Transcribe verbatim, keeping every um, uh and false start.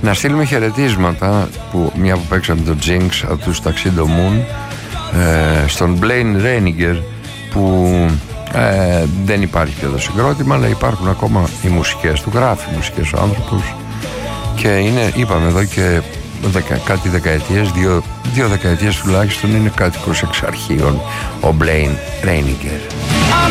Να στείλουμε χαιρετίσματα που μια που παίξαμε το Jinx από τους Tuxedo Moon ε, στον Blaine Reiniger που ε, δεν υπάρχει πια το συγκρότημα, αλλά υπάρχουν ακόμα οι μουσικές του, γράφει μουσικές ο άνθρωπος και είναι, είπαμε εδώ και δεκα, κάτι δεκαετίες, δύο, δύο δεκαετίες τουλάχιστον είναι κάτοικος εξ αρχείων ο Blaine Reiniger.